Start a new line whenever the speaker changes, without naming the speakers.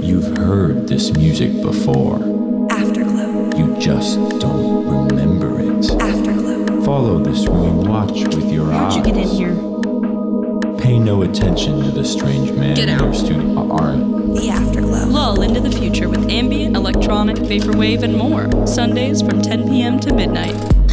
You've heard this music before.
Afterglow.
You just don't remember it.
Afterglow.
Follow this room and watch with your eyes.
How'd you get in here?
Pay no attention to the strange man
Get
in
out.
your studio.
The Afterglow.
Lull into the future with ambient, electronic, vaporwave, and more. Sundays from 10 p.m. to midnight.